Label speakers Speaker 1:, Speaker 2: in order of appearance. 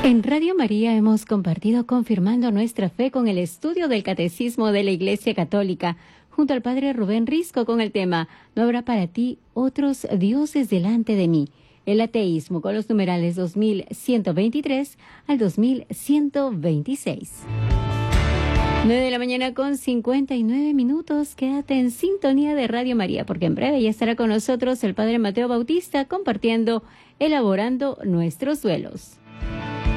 Speaker 1: En Radio María hemos compartido confirmando nuestra fe con el estudio del Catecismo de la Iglesia Católica, junto al Padre Rubén Risco con el tema "No habrá para ti otros dioses delante de mí". El ateísmo, con los numerales 2123 al 2126. 9 de la mañana con 59 minutos. Quédate en sintonía de Radio María, porque en breve ya estará con nosotros el Padre Mateo Bautista compartiendo Elaborando Nuestros Duelos.